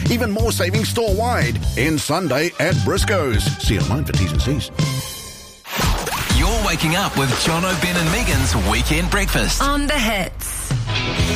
Even more savings store-wide. End Sunday at Briscoe's. See online for T's and C's. You're waking up with Jono, Ben and Megan's Weekend Breakfast. On the Hits.